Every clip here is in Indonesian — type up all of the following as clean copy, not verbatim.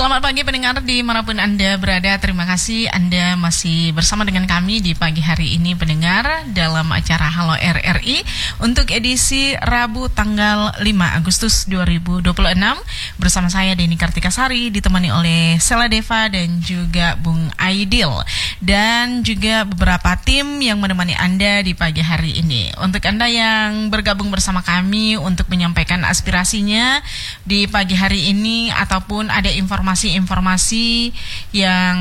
Selamat pagi pendengar dimanapun Anda berada. Terima kasih Anda masih bersama dengan kami di pagi hari ini pendengar dalam acara Halo RRI untuk edisi Rabu tanggal 5 Agustus 2026 bersama saya Deni Kartikasari ditemani oleh Sela Deva dan juga Bung Aidil dan juga beberapa tim yang menemani Anda di pagi hari ini. Untuk Anda yang bergabung bersama kami untuk menyampaikan aspirasinya di pagi hari ini ataupun ada informasi-informasi yang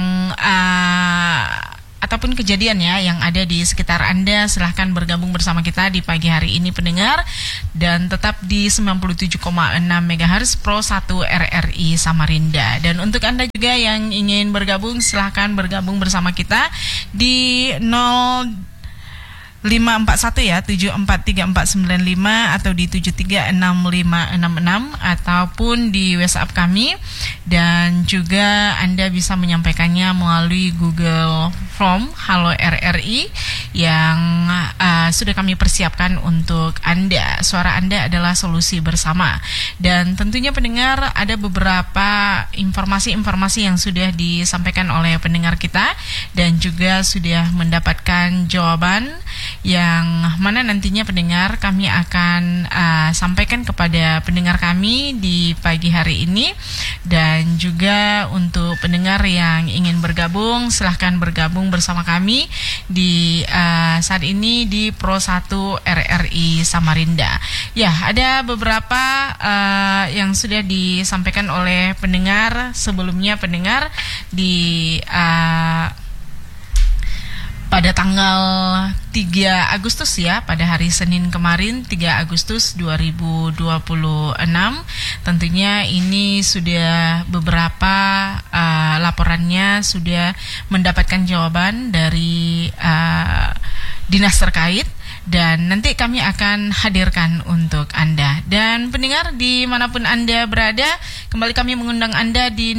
ataupun kejadian ya yang ada di sekitar Anda, silahkan bergabung bersama kita di pagi hari ini pendengar dan tetap di 97,6 MHz Pro 1 RRI Samarinda. Dan untuk Anda juga yang ingin bergabung, silahkan bergabung bersama kita di 541 ya 743495 atau di 736566 ataupun di WhatsApp kami, dan juga Anda bisa menyampaikannya melalui Google Form Halo RRI yang sudah kami persiapkan untuk Anda. Suara Anda adalah solusi bersama. Dan tentunya pendengar ada beberapa informasi-informasi yang sudah disampaikan oleh pendengar kita dan juga sudah mendapatkan jawaban yang mana nantinya pendengar kami akan sampaikan kepada pendengar kami di pagi hari ini. Dan juga untuk pendengar yang ingin bergabung, silahkan bergabung bersama kami di saat ini di Pro 1 RRI Samarinda. Ya, ada beberapa yang sudah disampaikan oleh pendengar sebelumnya pendengar di pada tanggal 3 Agustus ya, pada hari Senin kemarin 3 Agustus 2026. Tentunya ini sudah beberapa laporannya sudah mendapatkan jawaban dari dinas terkait dan nanti kami akan hadirkan untuk Anda. Dan pendengar dimanapun Anda berada, kembali kami mengundang Anda di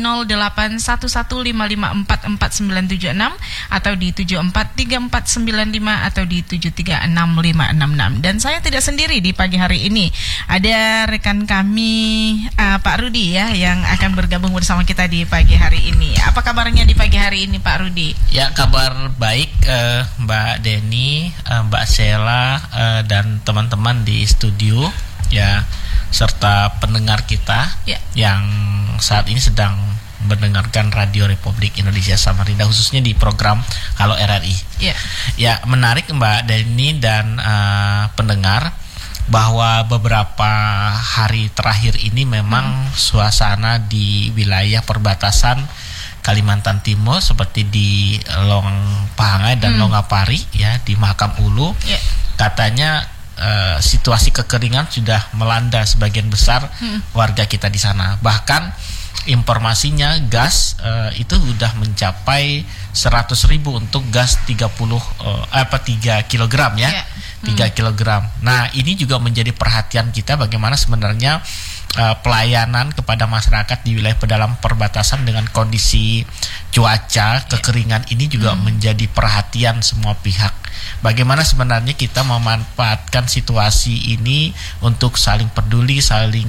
081155444976 atau di 743495 atau di 736566. Dan saya tidak sendiri di pagi hari ini. Ada rekan kami Pak Rudi ya yang akan bergabung bersama kita di pagi hari ini. Apa kabarnya di pagi hari ini Pak Rudi? Ya, kabar baik Mbak Deni, Mbak Sela dan teman-teman di studio ya, serta pendengar kita yang saat ini sedang mendengarkan Radio Republik Indonesia Samarinda, khususnya di program Halo RRI. Ya, menarik Mbak Deni dan pendengar bahwa beberapa hari terakhir ini memang suasana di wilayah perbatasan Kalimantan Timur seperti di Longpahangai dan Longapari ya, di Mahakam Ulu katanya situasi kekeringan sudah melanda sebagian besar warga kita di sana. Bahkan informasinya gas itu sudah mencapai 100.000 untuk gas 3 kg ya. 3 kg. Nah, ini juga menjadi perhatian kita bagaimana sebenarnya pelayanan kepada masyarakat di wilayah pedalam perbatasan dengan kondisi cuaca kekeringan ini juga menjadi perhatian semua pihak. Bagaimana sebenarnya kita memanfaatkan situasi ini untuk saling peduli, saling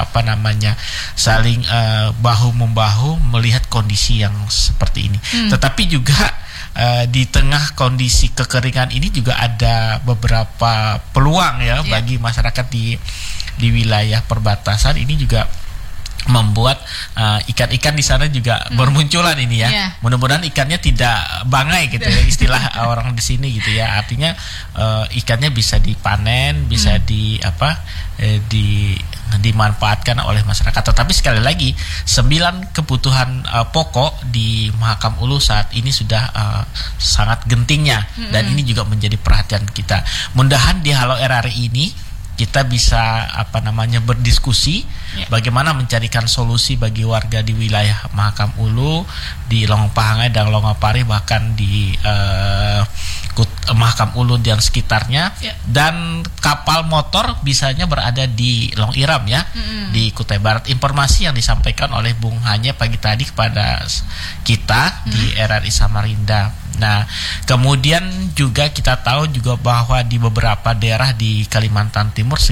bahu membahu melihat kondisi yang seperti ini. Tetapi juga di tengah kondisi kekeringan ini juga ada beberapa peluang ya bagi masyarakat di wilayah perbatasan. Ini juga membuat ikan-ikan di sana juga bermunculan ini ya. Mudah-mudahan ikannya tidak bangai gitu ya, istilah orang di sini gitu ya. Artinya ikannya bisa dipanen, bisa dimanfaatkan oleh masyarakat. Tetapi sekali lagi 9 kebutuhan pokok di Mahakam Ulu saat ini sudah sangat gentingnya dan ini juga menjadi perhatian kita. Mudah-mudahan di Halo RRI ini kita bisa berdiskusi bagaimana mencarikan solusi bagi warga di wilayah Mahakam Ulu, di Longpahangai dan Longapari, bahkan di Mahakam Ulu dan sekitarnya, dan kapal motor bisanya berada di Long Iram ya, di Kutai Barat. Informasi yang disampaikan oleh Bung Hanye pagi tadi kepada kita di RRI Samarinda. Nah, kemudian juga kita tahu juga bahwa di beberapa daerah di Kalimantan Timur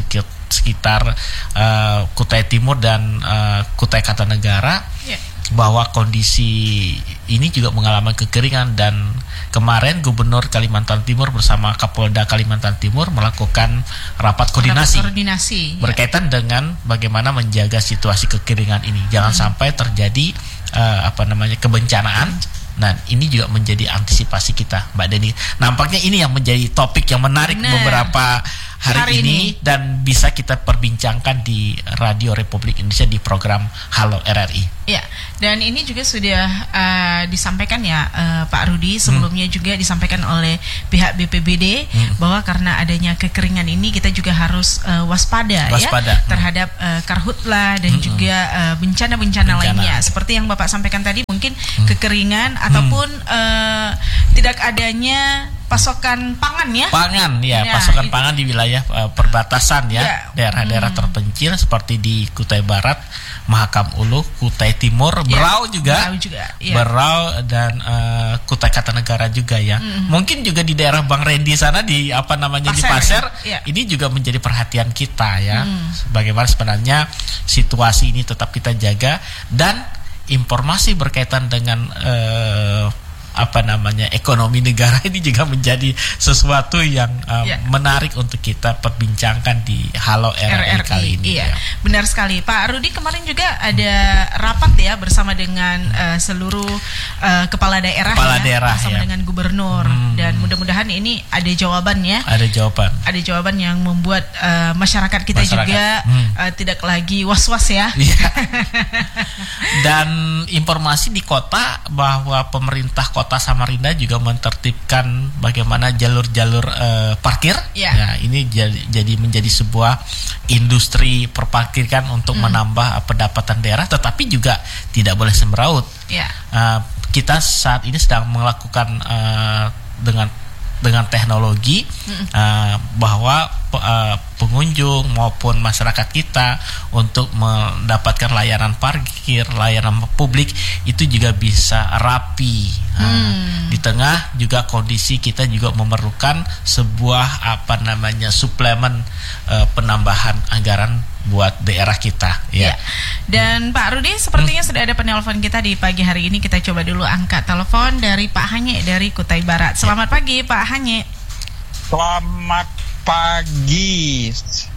sekitar Kutai Timur dan Kutai Kartanegara, bahwa kondisi ini juga mengalami kekeringan, dan kemarin Gubernur Kalimantan Timur bersama Kapolda Kalimantan Timur melakukan rapat koordinasi berkaitan dengan bagaimana menjaga situasi kekeringan ini, jangan sampai terjadi kebencanaan. Nah, ini juga menjadi antisipasi kita, Mbak Deni. Nampaknya ini yang menjadi topik yang menarik beberapa hari ini, dan bisa kita perbincangkan di Radio Republik Indonesia di program Halo RRI. Ya, dan ini juga sudah disampaikan ya Pak Rudi, sebelumnya juga disampaikan oleh pihak BPBD bahwa karena adanya kekeringan ini kita juga harus waspada ya terhadap karhutla dan juga bencana-bencana lainnya. Seperti yang Bapak sampaikan tadi, mungkin kekeringan ataupun tidak adanya pasokan pangan ya. Pasokan pangan di wilayah perbatasan daerah-daerah terpencil seperti di Kutai Barat, Mahakam Ulu, Kutai Timur, Berau juga. Berau dan Kutai Kartanegara juga ya. Mungkin juga di daerah Bang Randy sana di di Pasir. Ini juga menjadi perhatian kita ya. Bagaimana sebenarnya situasi ini tetap kita jaga, dan informasi berkaitan dengan ekonomi negara ini juga menjadi sesuatu yang menarik untuk kita perbincangkan di Halo RRI kali ini. Benar sekali Pak Rudi. Kemarin juga ada rapat ya bersama dengan seluruh kepala daerah bersama dengan gubernur, dan mudah-mudahan ini ada jawaban ya. Ada jawaban yang membuat masyarakat kita juga tidak lagi was-was ya. Dan informasi di kota bahwa pemerintah Kota Samarinda juga menertibkan bagaimana jalur-jalur parkir. Ya, ini jadi menjadi sebuah industri perparkiran untuk menambah pendapatan daerah, tetapi juga tidak boleh semeraut. Kita saat ini sedang melakukan dengan teknologi bahwa pengunjung maupun masyarakat kita untuk mendapatkan layanan parkir, layanan publik itu juga bisa rapi. Di tengah juga kondisi kita juga memerlukan sebuah suplemen penambahan anggaran buat daerah kita ya. Dan Pak Rudi, sepertinya sudah ada penelpon kita di pagi hari ini. Kita coba dulu angkat telepon dari Pak Hanye dari Kutai Barat. Selamat pagi Pak Hanye. Selamat pagi.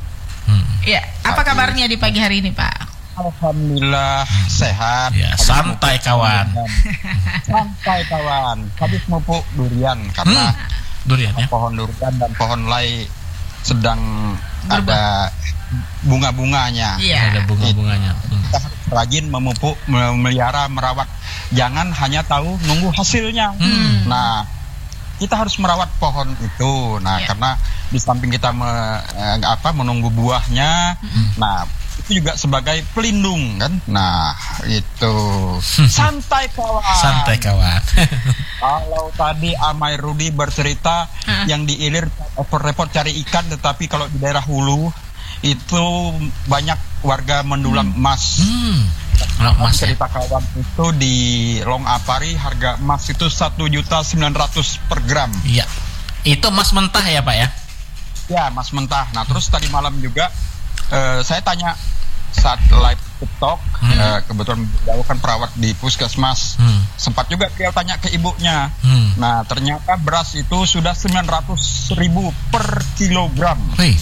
Apa kabarnya di pagi hari ini Pak? Alhamdulillah sehat. Santai kawan. Santai kawan. Habis mupuk durian karena pohon durian dan pohon lei sedang ada bunga-bunganya. Ada bunga-bunganya. Kita harus rajin memupuk, memelihara, merawat. Jangan hanya tahu nunggu hasilnya. Nah, kita harus merawat pohon itu. Nah, karena di samping kita menunggu buahnya, nah itu juga sebagai pelindung kan. Nah, itu santai kawan. Kalau tadi Amai Rudi bercerita yang di Ilir repot cari ikan, tetapi kalau di daerah hulu itu banyak warga mendulang emas. Cerita kawan itu di Long Apari harga emas itu 1.900.000 per gram. Iya. Itu emas mentah ya Pak ya? Ya, emas mentah. Nah, terus tadi malam juga saya tanya saat live TikTok, kebetulan beliau kan perawat di puskesmas, sempat juga beliau tanya ke ibunya. Nah, ternyata beras itu sudah 900.000 per kilogram.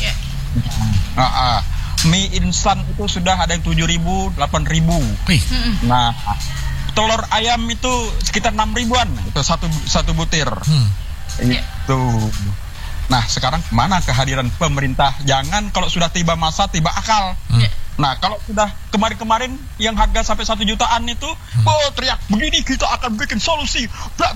Mie instan itu sudah ada yang 7.000, 8.000. Nah, telur ayam itu sekitar 6.000-an, itu satu butir. Itu. Nah, sekarang mana kehadiran pemerintah? Jangan kalau sudah tiba masa, tiba akal. Nah, kalau sudah kemarin-kemarin yang harga sampai 1 jutaan itu, teriak begini kita akan bikin solusi.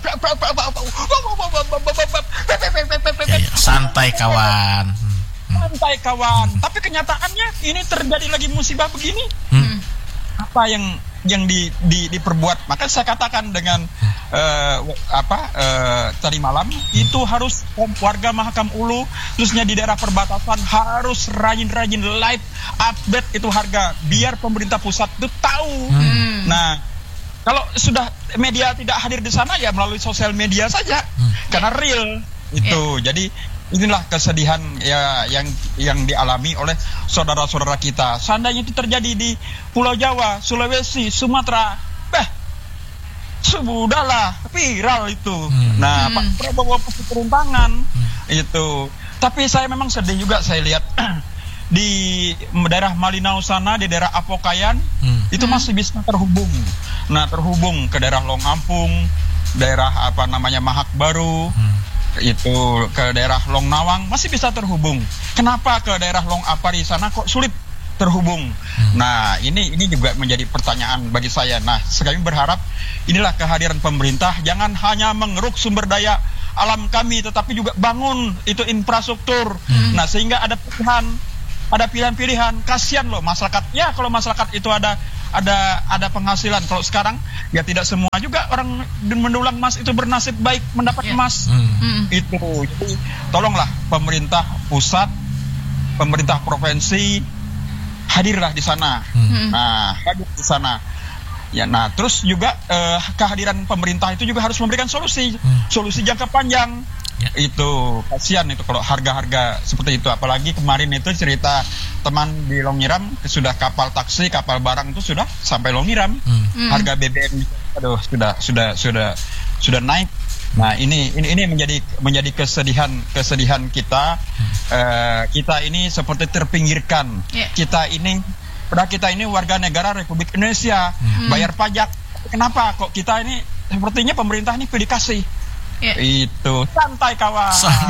Santai kawan. Santai kawan. Tapi kenyataannya ini terjadi lagi musibah begini. Apa yang diperbuat? Maka saya katakan dengan tadi malam itu harus warga Mahakam Ulu khususnya di daerah perbatasan harus rajin-rajin live update itu harga biar pemerintah pusat itu tahu. Nah, kalau sudah media tidak hadir di sana ya melalui sosial media saja karena real itu. Jadi inilah kesedihan ya yang dialami oleh saudara-saudara kita. Seandainya itu terjadi di Pulau Jawa, Sulawesi, Sumatera, sudahlah viral itu. Nah, Pak Prabowo pasti turun tangan itu. Tapi saya memang sedih juga saya lihat di daerah Malinau sana, di daerah Apokayan itu masih bisa terhubung. Nah, terhubung ke daerah Long Ampung, daerah Mahak Baru, itu ke daerah Long Nawang masih bisa terhubung. Kenapa ke daerah Long Apari sana kok sulit terhubung? Nah, ini juga menjadi pertanyaan bagi saya. Nah, kami berharap inilah kehadiran pemerintah, jangan hanya mengeruk sumber daya alam kami, tetapi juga bangun itu infrastruktur. Nah, sehingga ada pilihan-pilihan. Kasihan loh masyarakat. Ya, kalau masyarakat itu ada penghasilan. Kalau sekarang ya tidak semua juga orang mendulang emas itu bernasib baik mendapat emas. Itu. Jadi tolonglah pemerintah pusat, pemerintah provinsi hadirlah di sana. Nah, hadir di sana. Ya, nah terus juga kehadiran pemerintah itu juga harus memberikan solusi jangka panjang. Itu kasihan itu kalau harga-harga seperti itu, apalagi kemarin itu cerita teman di Longiram sudah kapal taksi, kapal barang itu sudah sampai Longiram. Harga BBM sudah naik. Nah, ini menjadi kesedihan kita. Kita ini seperti terpinggirkan. Kita ini warga negara Republik Indonesia, bayar pajak. Kenapa kok kita ini sepertinya pemerintah ini pilih kasih? Itu santai kawan.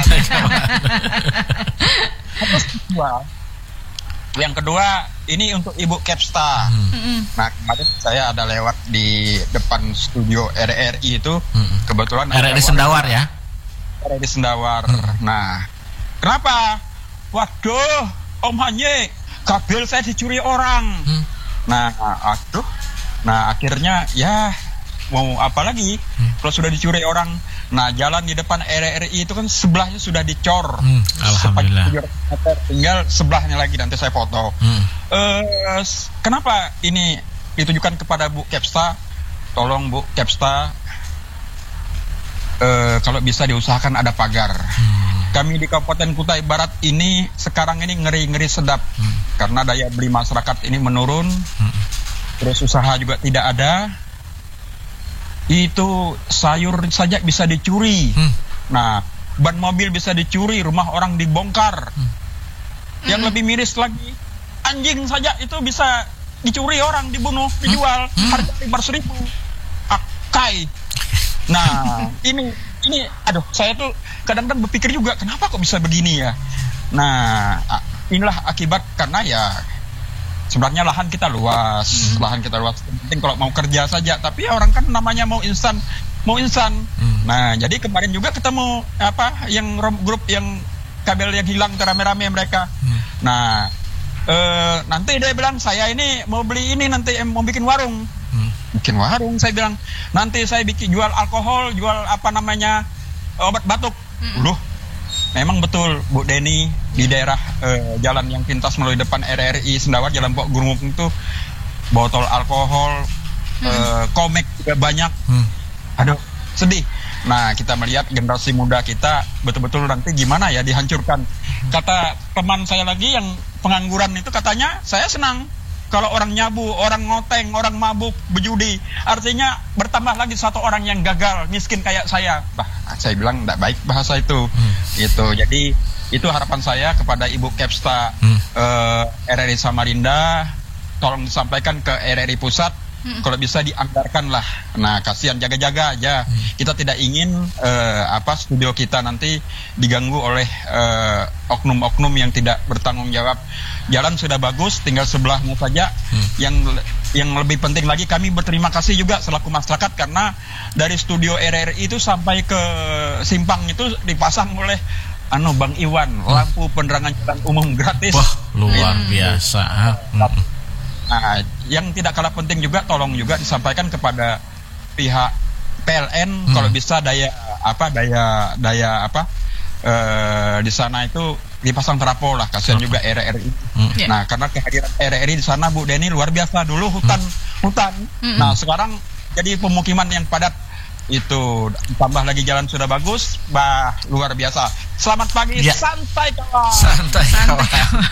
Yang kedua ini untuk Ibu Kepsta. Nah, kemarin saya ada lewat di depan studio RRI itu, kebetulan RRI Sendawar ya. RRI Sendawar. Nah, kenapa? Waduh, Om Hanye, kabel saya dicuri orang. Nah, akhirnya ya mau apa lagi kalau sudah dicuri orang. Nah, jalan di depan RRI itu kan sebelahnya sudah dicor. Alhamdulillah. Tinggal sebelahnya lagi, nanti saya foto. Kenapa ini ditujukan kepada Bu Kepsta? Tolong Bu Kepsta, kalau bisa diusahakan ada pagar. Kami di Kabupaten Kutai Barat ini sekarang ini ngeri-ngeri sedap karena daya beli masyarakat ini menurun. Terus usaha juga tidak ada. Itu sayur saja bisa dicuri. Nah, ban mobil bisa dicuri, rumah orang dibongkar. Yang lebih miris lagi, anjing saja itu bisa dicuri orang, dibunuh, dijual, harga 500.000. Akai. Nah, ini aduh, saya tuh kadang-kadang berpikir juga kenapa kok bisa begini ya. Nah, inilah akibat karena ya sebenarnya lahan kita luas. Penting kalau mau kerja saja. Tapi ya orang kan namanya mau instan. Nah, jadi kemarin juga ketemu yang grup yang kabel yang hilang rame-rame mereka. Nah, nanti dia bilang saya ini mau beli ini, nanti mau bikin warung. Bikin warung, saya bilang nanti saya jual alkohol, jual obat batuk. Loh, memang betul Bu Deni di daerah jalan yang pintas melalui depan RRI Sendawar, Jalan Pok Gurumuk itu botol alkohol, komik juga banyak. Aduh, sedih. Nah, kita melihat generasi muda kita betul-betul nanti gimana ya, dihancurkan. Kata teman saya lagi yang pengangguran itu, katanya saya senang kalau orang nyabu, orang ngoteng, orang mabuk, berjudi. Artinya bertambah lagi satu orang yang gagal, miskin kayak saya. Saya bilang tidak baik bahasa itu. Itu. Jadi itu harapan saya kepada Ibu Kepsta RRI Samarinda, tolong disampaikan ke RRI Pusat. Kalau bisa dianggarkan lah. Nah, kasihan, jaga-jaga aja. Kita tidak ingin studio kita nanti diganggu oleh oknum-oknum yang tidak bertanggung jawab. Jalan sudah bagus, tinggal sebelahnya saja. Yang lebih penting lagi, kami berterima kasih juga selaku masyarakat karena dari studio RRI itu sampai ke simpang itu dipasang oleh Bang Iwan, lampu penerangan jalan umum gratis. Wah, luar biasa. Nah, yang tidak kalah penting juga, tolong juga disampaikan kepada pihak PLN kalau bisa di sana itu dipasang trafo lah, kasihan juga RRI. Nah, karena kehadiran RRI di sana Bu Deni luar biasa. Dulu hutan. Nah, sekarang jadi pemukiman yang padat. Itu tambah lagi jalan sudah bagus, luar biasa. Selamat pagi, santai kawan. Santai kawan.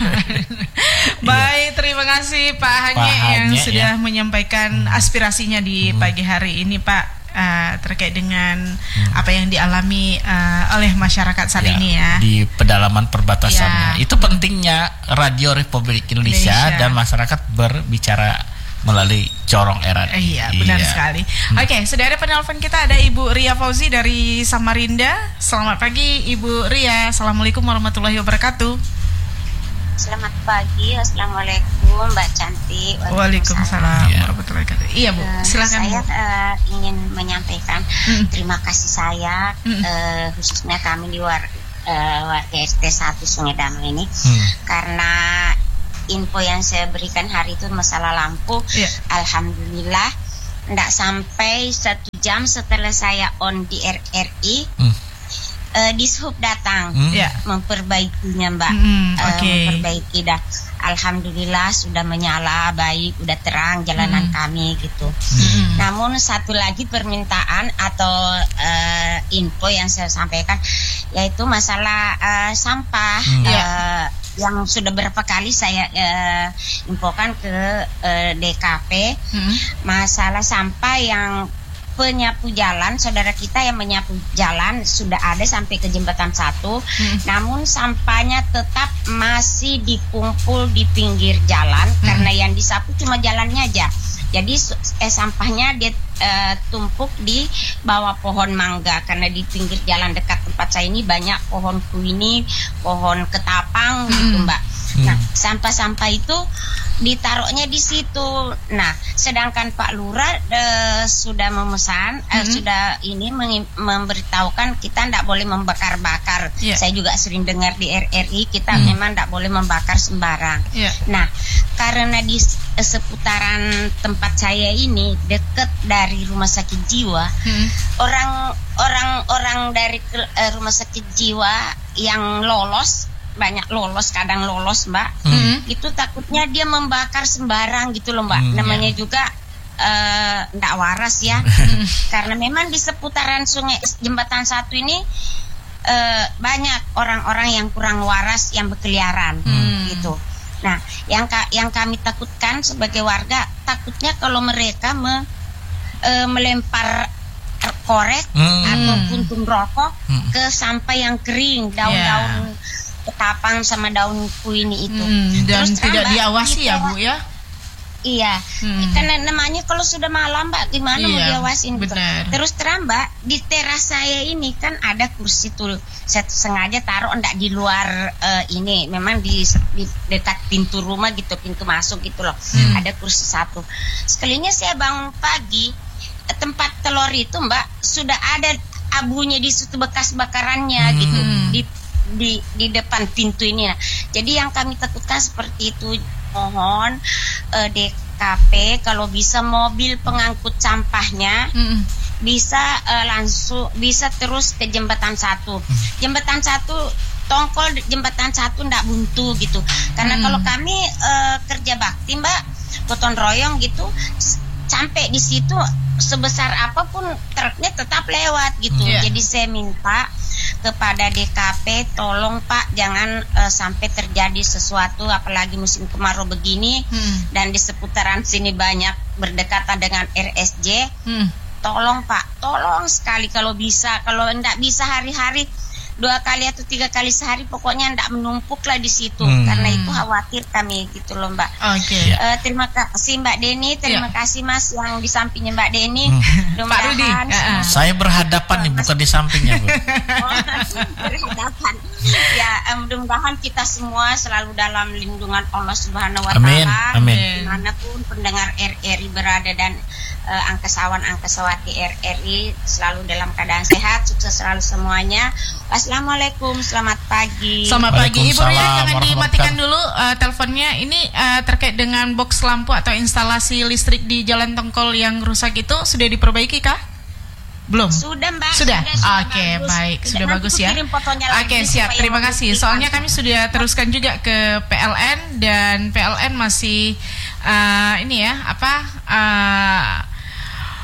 Baik, terima kasih Pak Hanye yang sudah menyampaikan aspirasinya di pagi hari ini, Pak. Terkait dengan apa yang dialami oleh masyarakat saat ini ya di pedalaman perbatasannya. Itu pentingnya Radio Republik Indonesia dan masyarakat berbicara melalui corong RRI. Iya, benar sekali. Oke, sudah ada penelpon kita, ada Ibu Ria Fauzi dari Samarinda. Selamat pagi Ibu Ria. Assalamualaikum warahmatullahi wabarakatuh. Selamat pagi, assalamualaikum Mbak Cantik. Waalaikumsalam warahmatullahi wabarakatuh. Iya Bu, silakan. Saya ingin menyampaikan terima kasih saya khususnya kami di warga RT 1 Sungai Danau ini karena info yang saya berikan hari itu masalah lampu. Alhamdulillah tidak sampai 1 jam setelah saya on di RRI. Dishub datang memperbaikinya Mbak, memperbaiki dah. Alhamdulillah sudah menyala baik, udah terang jalanan kami gitu. Namun satu lagi permintaan atau info yang saya sampaikan yaitu masalah sampah yang sudah berapa kali saya infokan ke DKP masalah sampah yang penyapu jalan, saudara kita yang menyapu jalan sudah ada sampai ke jembatan 1, namun sampahnya tetap masih dikumpul di pinggir jalan karena yang disapu cuma jalannya aja. Jadi sampahnya dia tumpuk di bawah pohon mangga karena di pinggir jalan dekat tempat saya ini banyak pohon kuini, pohon ketapang gitu Mbak. Nah, sampah-sampah itu ditaruhnya di situ. Nah, sedangkan Pak Lurah sudah memesan, sudah ini memberitahukan kita tidak boleh membakar-bakar. Saya juga sering dengar di RRI kita memang tidak boleh membakar sembarang. Nah, karena di seputaran tempat saya ini dekat dari rumah sakit jiwa, orang-orang dari rumah sakit jiwa yang lolos, banyak lolos, kadang lolos Mbak, itu takutnya dia membakar sembarang gitu loh Mbak. Namanya juga ndak waras ya. Karena memang di seputaran sungai jembatan 1 ini banyak orang-orang yang kurang waras yang berkeliaran gitu. Nah, yang kami takutkan sebagai warga, takutnya kalau mereka melempar korek atau puntung rokok ke sampah yang kering, daun-daun ketapang sama daun kuini itu. Dan terus tidak diawasi ya Bu ya? Iya, karena namanya kalau sudah malam Mbak gimana mau diawasin gitu. Terus terang Mbak, di teras saya ini kan ada kursi tuh, saya sengaja taruh enggak di luar ini, memang di dekat pintu rumah gitu, pintu masuk gitu loh. Ada kursi satu. Sekalinya saya bangun pagi, tempat telur itu Mbak sudah ada abunya di situ, bekas bakarannya gitu di depan pintu ini. Nah, jadi yang kami takutkan seperti itu. Mohon DKP kalau bisa mobil pengangkut sampahnya bisa langsung bisa terus ke jembatan 1. Jembatan 1 tongkol, jembatan 1 ndak buntu gitu. Karena kalau kami kerja bakti Mbak, gotong royong gitu, sampai di situ sebesar apapun truknya tetap lewat gitu. Jadi saya minta kepada DKP, tolong Pak jangan sampai terjadi sesuatu, apalagi musim kemarau begini dan di seputaran sini banyak berdekatan dengan RSJ. Tolong Pak, tolong sekali kalau bisa, kalau enggak bisa hari-hari 2 kali atau 3 kali sehari, pokoknya enggak menumpuk lah di situ. Karena itu khawatir kami gitu loh Mbak. Terima kasih Mbak Deni, terima kasih Mas yang di sampingnya Mbak Deni. Pak Rudi, saya berhadapan nih, bukan di sampingnya Bu. Berhadapan. Ya, mudah-mudahan kita semua selalu dalam lindungan Allah Subhanahu wa Ta'ala. Amin. Dimanapun pendengar RRI berada dan angkasawati RRI selalu dalam keadaan sehat, sukses selalu semuanya. Assalamualaikum, selamat pagi. Selamat pagi Ibu Ria, jangan dimatikan dulu teleponnya. Ini terkait dengan box lampu atau instalasi listrik di jalan tongkol yang rusak itu sudah diperbaiki kah? Belum? Sudah Mbak. Sudah? Oke, baik. Sudah bagus ya. Oke, siap. Terima kasih. Soalnya kami sudah teruskan juga ke PLN dan PLN masih ini ya,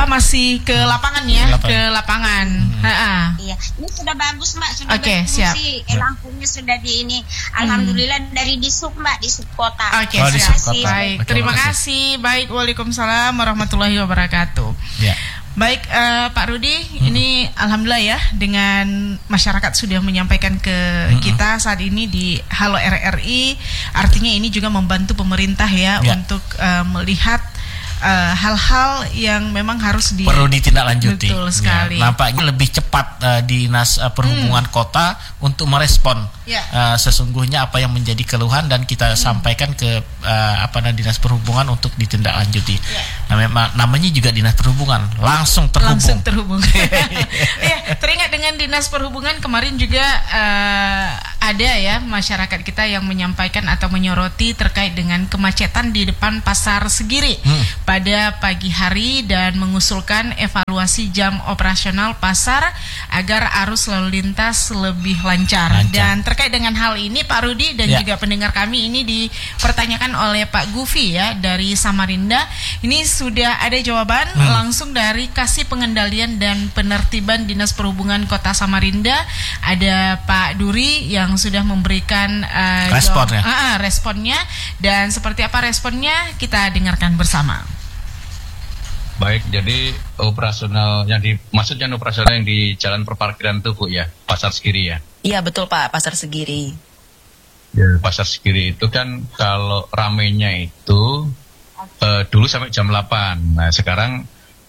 masih ke lapangan ya, ke lapangan. Iya, ini sudah bagus Mbak, sudah berfungsi. Lampunya sudah di ini. Alhamdulillah dari Disub Mbak, Disub Kota. Oke, siap. Baik, terima kasih. Baik, waalaikumsalam warahmatullahi wabarakatuh. Ya. Baik, Pak Rudi, ini alhamdulillah ya dengan masyarakat sudah menyampaikan ke kita saat ini di Halo RRI, artinya ini juga membantu pemerintah ya untuk melihat hal-hal yang memang harus perlu ditindaklanjuti. Betul sekali. Ya, nampaknya lebih cepat Dinas Perhubungan Kota untuk merespon sesungguhnya apa yang menjadi keluhan dan kita sampaikan ke Dinas Perhubungan untuk ditindaklanjuti. Namanya juga Dinas Perhubungan, langsung terhubung. Ya, teringat dengan Dinas Perhubungan kemarin juga ada ya masyarakat kita yang menyampaikan atau menyoroti terkait dengan kemacetan di depan Pasar Segiri pada pagi hari dan mengusulkan evaluasi jam operasional pasar agar arus lalu lintas lebih lancar. Dan terkait dengan hal ini Pak Rudi dan juga pendengar kami ini dipertanyakan oleh Pak Gufi ya dari Samarinda. Ini sudah ada jawaban langsung dari Kasih Pengendalian dan Penertiban Dinas Perhubungan Kota Samarinda. Ada Pak Duri yang sudah memberikan responnya dan seperti apa responnya kita dengarkan bersama. Baik, jadi operasional maksudnya operasional yang di jalan perparkiran itu Bu ya, Pasar Segiri ya? Iya betul Pak, Pasar Segiri. Ya, Pasar Segiri itu kan kalau ramenya itu dulu sampai jam 8. Nah sekarang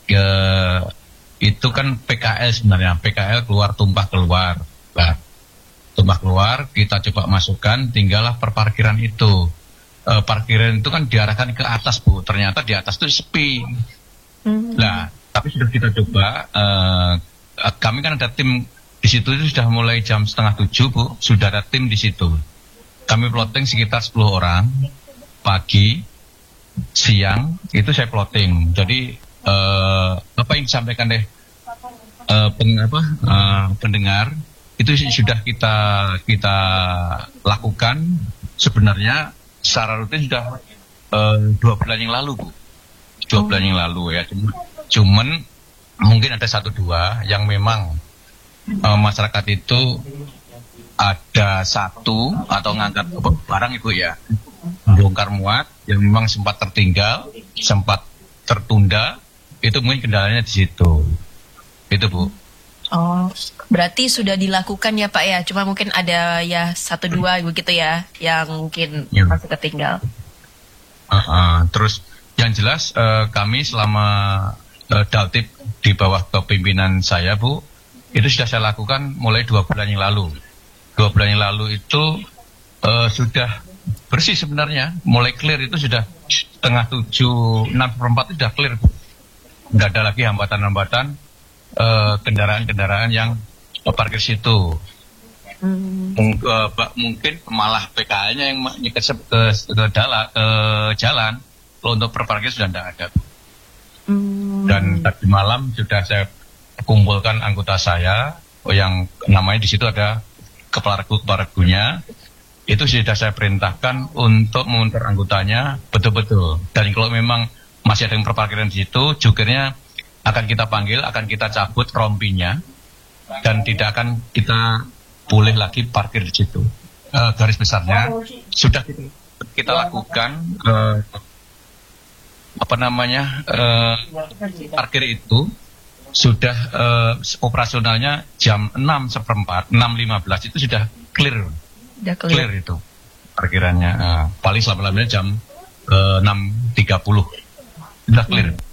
itu kan PKL sebenarnya, PKL tumpah keluar. Nah, tumpah keluar, kita coba masukkan, tinggallah perparkiran itu. Parkiran itu kan diarahkan ke atas Bu, ternyata di atas itu sepi. Nah, tapi sudah kita coba, kami kan ada tim di situ itu sudah mulai jam 6:30 Bu, sudah ada tim di situ. Kami plotting sekitar 10 orang, pagi, siang, itu saya plotting. Jadi, apa yang disampaikan pendengar, itu sudah kita lakukan sebenarnya secara rutin sudah 2 bulan yang lalu Bu. 2 bulan yang lalu ya, cuman mungkin ada 1-2 yang memang masyarakat itu ada satu atau ngangkat barang Ibu ya, bongkar muat yang memang sempat tertinggal, sempat tertunda, itu mungkin kendalanya di situ, itu Bu. Oh, berarti sudah dilakukan ya Pak ya, cuma mungkin ada ya 1-2 begitu ya, yang mungkin masih tertinggal. Terus yang jelas kami selama Daltip di bawah kepimpinan saya Bu, itu sudah saya lakukan mulai 2 bulan yang lalu. 2 bulan yang lalu itu sudah bersih sebenarnya, mulai clear itu sudah 6:30, 6:04 itu sudah clear Bu. Nggak ada lagi hambatan-hambatan kendaraan-kendaraan yang parkir situ. Mungkin malah PKL-nya yang nyekesep ke jalan. Kalau untuk perparkir sudah tidak ada. Dan tadi malam sudah saya kumpulkan anggota saya yang namanya di situ ada kepala regu-nya. Itu sudah saya perintahkan untuk memutar anggotanya betul-betul. Dan kalau memang masih ada yang perparkiran di situ, jukirnya akan kita panggil, akan kita cabut rompinya, dan tidak akan kita boleh lagi parkir di situ. Garis besarnya sudah kita lakukan. Parkir itu sudah operasionalnya jam 6:15 itu sudah clear itu parkirannya. Paling selama-lamanya jam 6:30 sudah clear.